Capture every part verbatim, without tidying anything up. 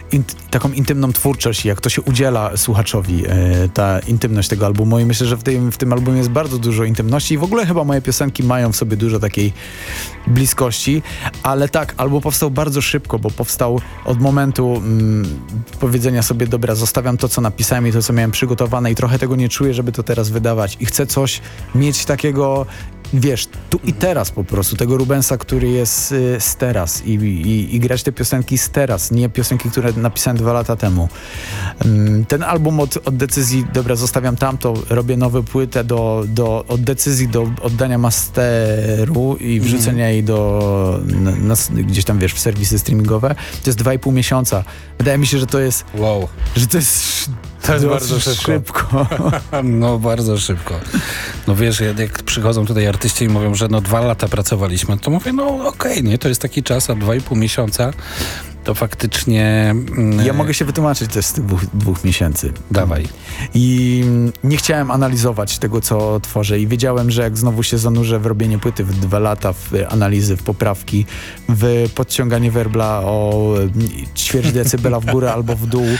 in, taką intymną twórczość, jak to się udziela słuchaczowi, e, ta intymność tego albumu i myślę, że w tym, w tym albumie jest bardzo dużo intymności i w ogóle chyba moje piosenki mają w sobie dużo takiej bliskości, ale tak, album powstał bardzo szybko, bo powstał od momentu mm, powiedzenia sobie, dobra, zostawiam to, co napisałem i to, co miałem przygotowane i trochę tego nie czuję, żeby to teraz wydawać i chcę coś mieć takiego, wiesz, tu i teraz po prostu, tego Rubensa, który jest y, z teraz i, i, i grać te piosenki z teraz, nie piosenki, które napisałem dwa lata temu. Um, ten album od, od decyzji, dobra, zostawiam tamto, robię nową płytę, do, do, od decyzji do oddania masteru i wrzucenia mm. jej do na, na, gdzieś tam, wiesz, w serwisy streamingowe, to jest dwa i pół miesiąca. Wydaje mi się, że to jest wow. że to jest To jest bardzo szybko. szybko. No bardzo szybko. No wiesz, jak przychodzą tutaj artyści i mówią, że no dwa lata pracowaliśmy, to mówię, no okej, okay, nie, to jest taki czas, a dwa i pół miesiąca to faktycznie... Mm, ja mogę się wytłumaczyć też z tych dwóch, dwóch miesięcy. Dawaj. I nie chciałem analizować tego, co tworzę i wiedziałem, że jak znowu się zanurzę w robienie płyty w dwa lata, w analizy, w poprawki, w podciąganie werbla o ćwierć decybela w górę albo w dół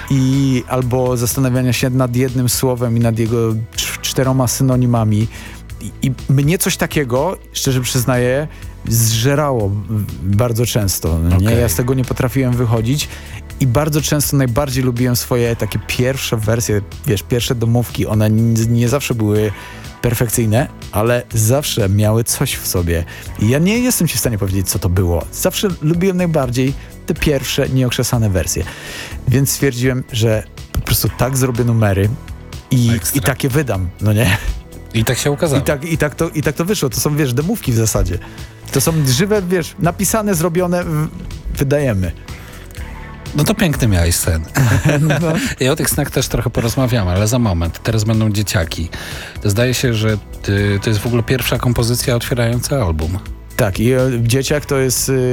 i albo zastanawiania się nad jednym słowem i nad jego czteroma synonimami. I, i mnie coś takiego, szczerze przyznaję, zżerało bardzo często. Okay. Nie? Ja z tego nie potrafiłem wychodzić i bardzo często najbardziej lubiłem swoje takie pierwsze wersje, wiesz, pierwsze domówki. One nie, nie zawsze były perfekcyjne, ale zawsze miały coś w sobie. I ja nie jestem ci w stanie powiedzieć, co to było. Zawsze lubiłem najbardziej te pierwsze, nieokrzesane wersje. Więc stwierdziłem, że po prostu tak zrobię numery i, i takie wydam, no nie? I tak się ukazało. I tak, i, tak to, I tak to wyszło. To są, wiesz, demówki w zasadzie. To są żywe, wiesz, napisane, zrobione, w, wydajemy. No to piękny miałeś sen. No. I o tych snach też trochę porozmawiamy, ale za moment. Teraz będą dzieciaki. To zdaje się, że ty, to jest w ogóle pierwsza kompozycja otwierająca album. Tak, i Dzieciak to jest yy,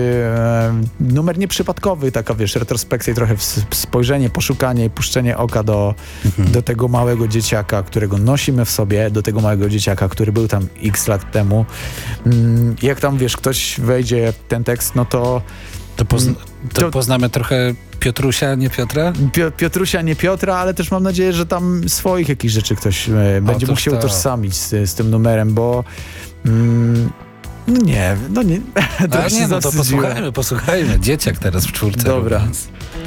numer nieprzypadkowy, taka, wiesz, retrospekcja i trochę spojrzenie, poszukanie i puszczenie oka do, mhm. do tego małego dzieciaka, którego nosimy w sobie, do tego małego dzieciaka, który był tam x lat temu. Yy, jak tam, wiesz, ktoś wejdzie w ten tekst, no to... To, pozna- to, to poznamy trochę Piotrusia, nie Piotra? Pio- Piotrusia, nie Piotra, ale też mam nadzieję, że tam swoich jakichś rzeczy ktoś e, będzie mógł się to. utożsamić z, z tym numerem, bo... Mm, No nie, no nie. A nie, no to posłuchajmy, posłuchajmy. Dzieciak teraz w czwórce. Dobra. Robiąc.